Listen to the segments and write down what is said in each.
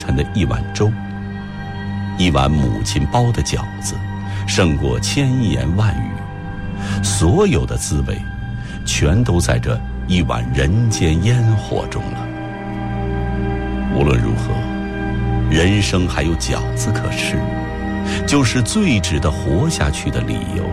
晨的一碗粥，一碗母亲包的饺子，胜过千言万语。所有的滋味，全都在这一碗人间烟火中了。无论如何，人生还有饺子可吃，就是最值得活下去的理由。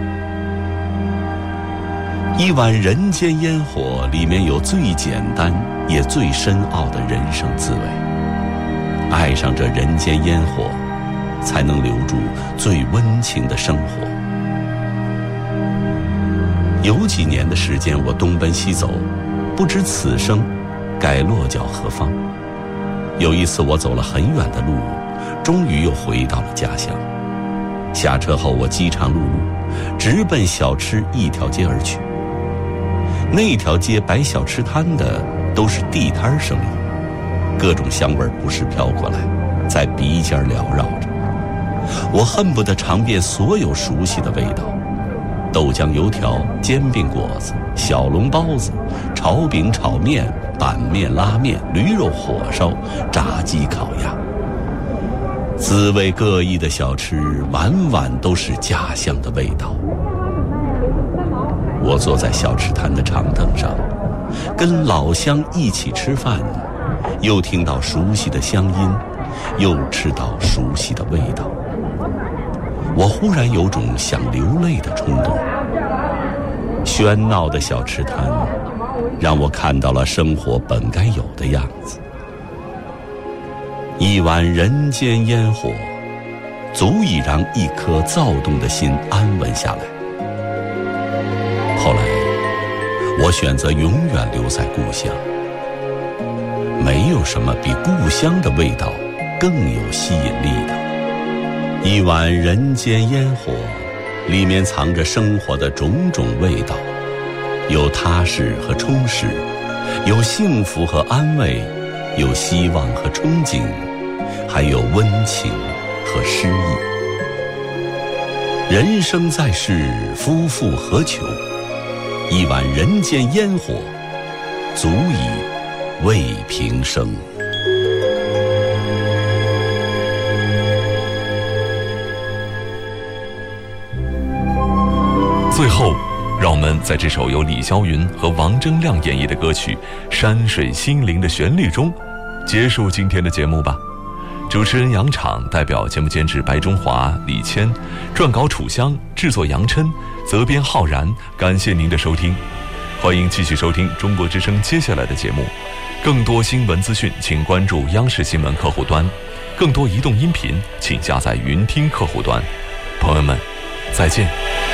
一碗人间烟火里面有最简单也最深奥的人生滋味，爱上这人间烟火，才能留住最温情的生活。有几年的时间，我东奔西走，不知此生该落脚何方。有一次我走了很远的路，终于又回到了家乡。下车后我饥肠辘辘，直奔小吃一条街而去。那条街摆小吃摊的都是地摊生意，各种香味不时飘过来，在鼻尖缭绕着。我恨不得尝遍所有熟悉的味道：豆浆油条、煎饼果子、小笼包子、炒饼炒面、板面拉面、驴肉火烧、炸鸡烤鸭。滋味各异的小吃，晚晚都是家乡的味道。我坐在小吃摊的长凳上，跟老乡一起吃饭，又听到熟悉的乡音，又吃到熟悉的味道。我忽然有种想流泪的冲动。喧闹的小吃摊让我看到了生活本该有的样子。一碗人间烟火，足以让一颗躁动的心安稳下来。后来我选择永远留在故乡。没有什么比故乡的味道更有吸引力的。一碗人间烟火，里面藏着生活的种种味道，有踏实和充实，有幸福和安慰，有希望和憧憬，还有温情和诗意。人生在世，夫复何求？一碗人间烟火，足以慰平生。 最后，让我们在这首由李霄云和王铮亮演绎的歌曲《山水心灵》的旋律中，结束今天的节目吧。主持人杨昶代表节目监制白中华、李谦，撰稿楚香，制作杨琛，责编浩然。感谢您的收听，欢迎继续收听中国之声接下来的节目。更多新闻资讯，请关注央视新闻客户端；更多移动音频，请下载云听客户端。朋友们，再见。